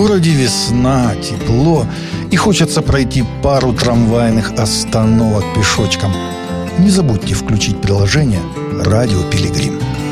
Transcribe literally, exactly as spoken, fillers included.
городе весна, тепло, и хочется пройти пару трамвайных остановок пешочком. Не забудьте включить приложение «Радио Пилигрим».